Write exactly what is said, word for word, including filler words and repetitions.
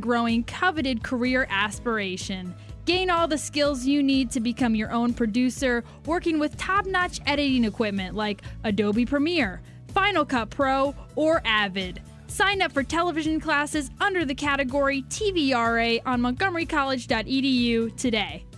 growing, coveted career aspiration. Gain all the skills you need to become your own producer, working with top-notch editing equipment like Adobe Premiere, Final Cut Pro, or Avid. Sign up for television classes under the category T V R A on montgomery college dot e d u today.